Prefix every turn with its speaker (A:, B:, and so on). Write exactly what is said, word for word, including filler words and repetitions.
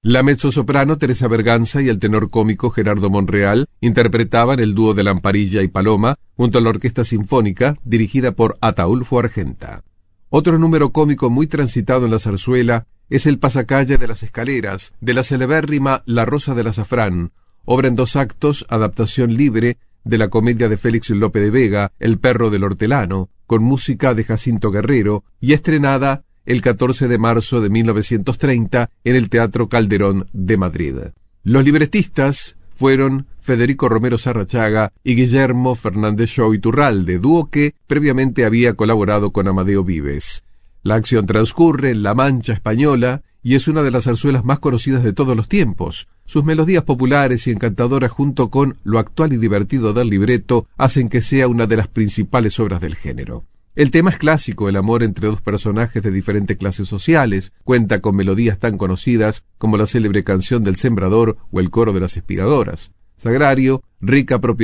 A: La mezzosoprano Teresa Berganza y el tenor cómico Gerardo Monreal interpretaban el dúo de Lamparilla y Paloma junto a la Orquesta Sinfónica dirigida por Ataúlfo Argenta. Otro número cómico muy transitado en la zarzuela es el pasacalle de las escaleras, de la celebérrima La Rosa del Azafrán, obra en dos actos, adaptación libre de la comedia de Félix Lope de Vega, El perro del hortelano, con música de Jacinto Guerrero, y estrenada el catorce de marzo de mil novecientos treinta en el Teatro Calderón de Madrid. Los libretistas fueron Federico Romero Sarrachaga y Guillermo Fernández Shaw Iturralde, dúo que previamente había colaborado con Amadeo Vives. La acción transcurre en La Mancha española y es una de las zarzuelas más conocidas de todos los tiempos. Sus melodías populares y encantadoras junto con lo actual y divertido del libreto hacen que sea una de las principales obras del género. El tema es clásico, el amor entre dos personajes de diferentes clases sociales, cuenta con melodías tan conocidas como la célebre canción del Sembrador o el coro de las Espigadoras. Sagrario, rica propiedad